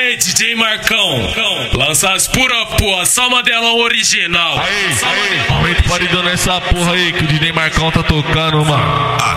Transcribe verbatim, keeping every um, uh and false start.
Aê, D J Marcão, lança as pura porra, só modelão original. Aí, aí, aumenta o paredão nessa porra aí que o D J Marcão tá tocando, mano.